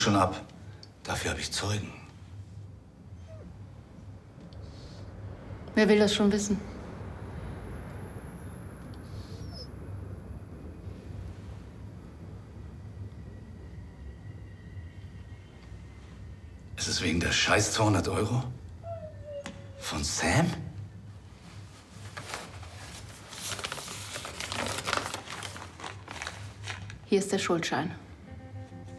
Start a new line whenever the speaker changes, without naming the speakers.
schon ab. Dafür habe ich Zeugen.
Wer will das schon wissen?
Ist es wegen der scheiß 200 Euro? Von Sam?
Hier ist der Schuldschein.